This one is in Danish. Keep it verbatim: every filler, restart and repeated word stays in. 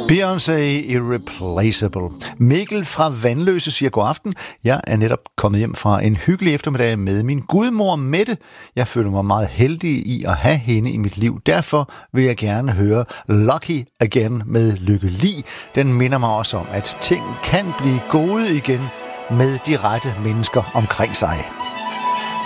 Beyoncé Irreplaceable. Mikkel fra Vandløse siger god aften. Jeg er netop kommet hjem fra en hyggelig eftermiddag med min gudmor Mette. Jeg føler mig meget heldig i at have hende i mit liv. Derfor vil jeg gerne høre Lucky Again med Lykke Li. Den minder mig også om, at ting kan blive gode igen med de rette mennesker omkring sig.